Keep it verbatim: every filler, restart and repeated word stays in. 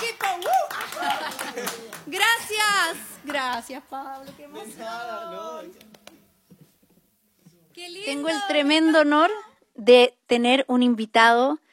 equipo. ¡Uh! Gracias. Gracias, Pablo. Qué emoción. Qué lindo. Tengo el tremendo honor de tener un invitado